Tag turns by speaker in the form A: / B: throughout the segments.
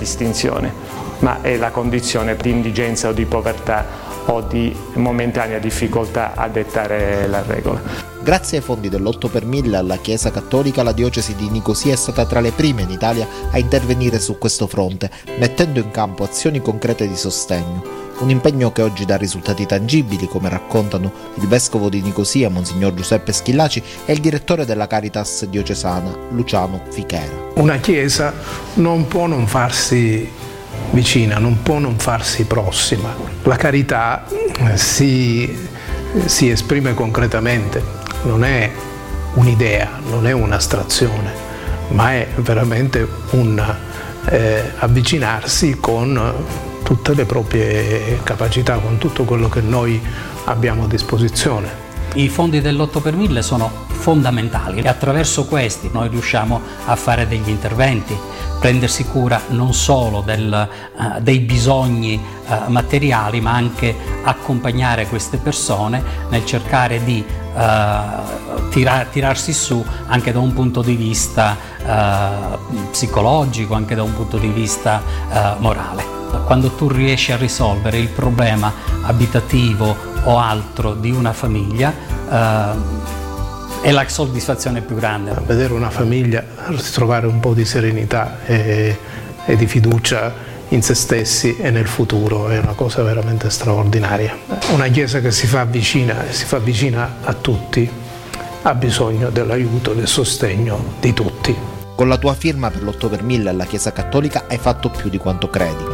A: distinzione, ma è la condizione di indigenza o di povertà o di momentanea difficoltà a dettare la regola.
B: Grazie ai fondi dell'8 per 1000 alla Chiesa Cattolica, la diocesi di Nicosia è stata tra le prime in Italia a intervenire su questo fronte, mettendo in campo azioni concrete di sostegno. Un impegno che oggi dà risultati tangibili, come raccontano il vescovo di Nicosia, Monsignor Giuseppe Schillaci, e il direttore della Caritas diocesana, Luciano Fichera.
C: Una Chiesa non può non farsi vicina, non può non farsi prossima. La carità si esprime concretamente. Non è un'idea, non è un'astrazione, ma è veramente un avvicinarsi con tutte le proprie capacità, con tutto quello che noi abbiamo a disposizione.
D: I fondi dell'8 per 1000 sono fondamentali e attraverso questi noi riusciamo a fare degli interventi, prendersi cura non solo dei bisogni materiali, ma anche accompagnare queste persone nel cercare di tirarsi su anche da un punto di vista psicologico, anche da un punto di vista morale. Quando tu riesci a risolvere il problema abitativo o altro di una famiglia, è la soddisfazione più grande.
C: Vedere una famiglia ritrovare un po' di serenità e di fiducia in se stessi e nel futuro è una cosa veramente straordinaria. Una Chiesa che si fa vicina a tutti, ha bisogno dell'aiuto, del sostegno di tutti.
B: Con la tua firma per l'8 per 1000 alla Chiesa Cattolica hai fatto più di quanto credi.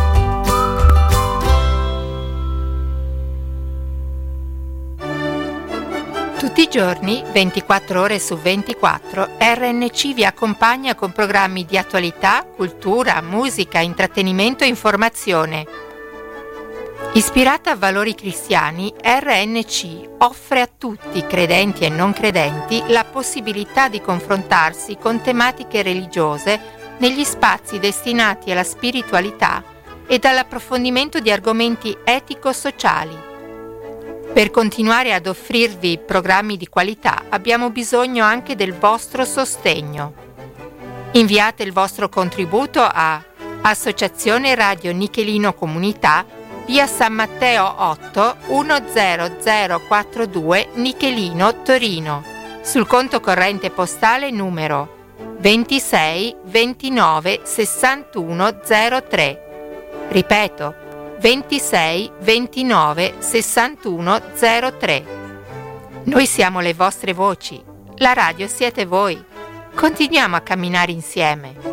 E: Tutti i giorni, 24 ore su 24, RNC vi accompagna con programmi di attualità, cultura, musica, intrattenimento e informazione. Ispirata a valori cristiani, RNC offre a tutti, credenti e non credenti, la possibilità di confrontarsi con tematiche religiose negli spazi destinati alla spiritualità ed all'approfondimento di argomenti etico-sociali. Per continuare ad offrirvi programmi di qualità abbiamo bisogno anche del vostro sostegno. Inviate il vostro contributo a Associazione Radio Nichelino Comunità, via San Matteo 8 10042 Nichelino, Torino, sul conto corrente postale numero 26 29 61 03. Ripeto, 26 29 61 03. Noi siamo le vostre voci, la radio siete voi. Continuiamo a camminare insieme.